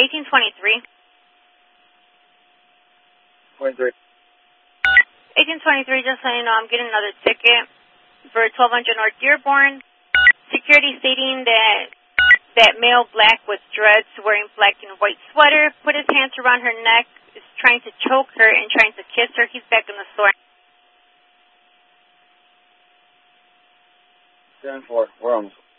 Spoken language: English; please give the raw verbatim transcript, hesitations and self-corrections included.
eighteen twenty-three. twenty-three. eighteen twenty-three, just so you know, I'm getting another ticket for twelve hundred North Dearborn. Security stating that that male black with dreads wearing black and white sweater put his hands around her neck, is trying to choke her and trying to kiss her. He's back in the store. ten four. We're almost.